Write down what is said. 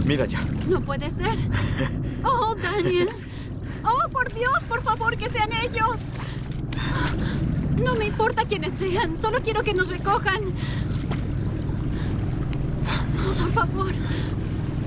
Mira ya. No puede ser. Oh, Daniel. Oh, por Dios, por favor, que sean ellos. No me importa quiénes sean, solo quiero que nos recojan. Vamos, por favor.